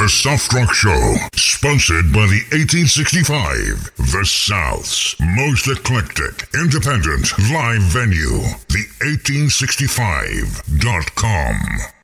The Soft Rock Show, sponsored by the 1865, the South's most eclectic, independent live venue, the 1865.com.